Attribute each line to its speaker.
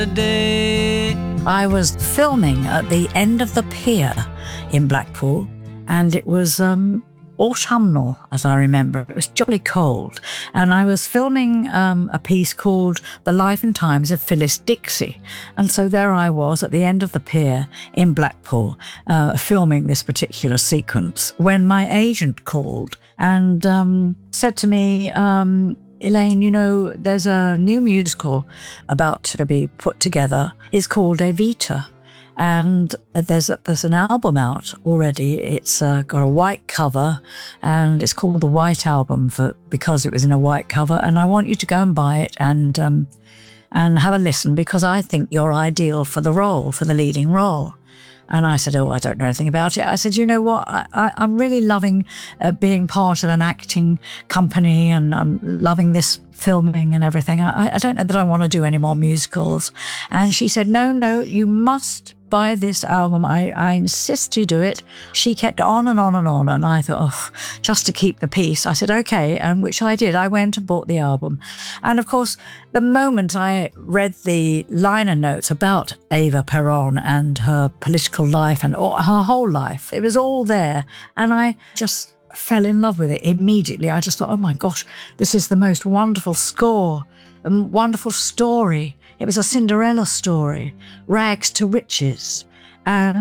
Speaker 1: day. I was filming at the end of the pier in Blackpool, and it was autumnal, as I remember. It was jolly cold, and I was filming a piece called The Life and Times of Phyllis Dixie. And so there I was at the end of the pier in Blackpool, filming this particular sequence, when my agent called and said to me, Elaine, you know, there's a new musical about to be put together. It's called Evita. And there's an album out already. It's got a white cover, and it's called The White Album because it was in a white cover. And I want you to go and buy it and have a listen, because I think you're ideal for the role, for the leading role. And I said, oh, I don't know anything about it. I said, you know what? I'm really loving being part of an acting company, and I'm loving this filming and everything. I don't know that I want to do any more musicals. And she said, no, you must buy this album. I insist you do it. She kept on and on and on. And I thought, oh, just to keep the peace. I said, okay, and which I did. I went and bought the album. And of course, the moment I read the liner notes about Eva Peron and her political life and her whole life, it was all there. And I just fell in love with it immediately. I just thought, oh my gosh, this is the most wonderful score, a wonderful story. It was a Cinderella story, rags to riches. And